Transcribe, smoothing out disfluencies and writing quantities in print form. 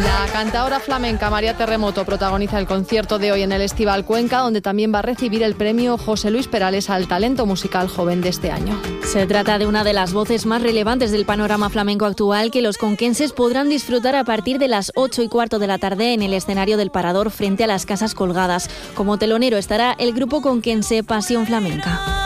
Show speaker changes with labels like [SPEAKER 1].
[SPEAKER 1] La cantadora flamenca María Terremoto protagoniza el concierto de hoy en el Estival Cuenca, donde también va a recibir el premio José Luis Perales al talento musical joven de este año.
[SPEAKER 2] Se trata de una de las voces más relevantes del panorama flamenco actual, que los conquenses podrán disfrutar a partir de las 8:15 de la tarde en el escenario del Parador frente a las Casas Colgadas. Como telonero estará el grupo conquense Pasión Flamenca.